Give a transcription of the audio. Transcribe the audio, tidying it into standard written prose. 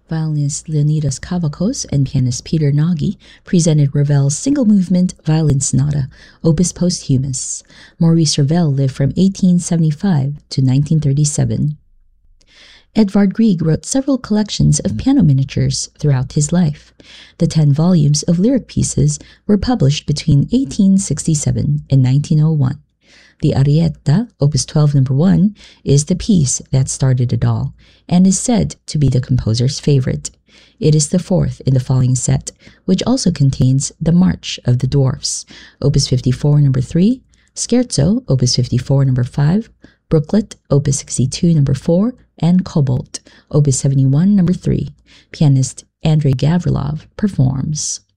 Violinist Leonidas Kavakos and pianist Peter Nagy presented Ravel's single-movement Violin Sonata, Opus Posthumus. Maurice Ravel lived from 1875 to 1937. Edvard Grieg wrote several collections of piano miniatures throughout his life. The 10 volumes of lyric pieces were published between 1867 and 1901. The Arietta, Opus 12 No. 1, is the piece that started it all, and is said to be the composer's favorite. It is the 4th in the following set, which also contains the March of the Dwarfs, Opus 54 No. 3, Scherzo, Opus 54 No. 5, Brooklet, Opus 62 No. 4, and Cobalt, Opus 71 No. 3. Pianist Andrei Gavrilov performs.